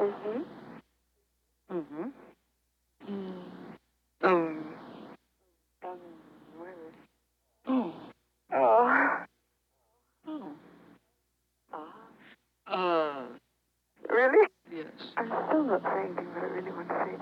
Mm-hmm. Mm-hmm. Mm. Um. Um, where is... Oh. Oh. Oh. Ah. Uh. Really? Yes. I'm still not saying things I really want to say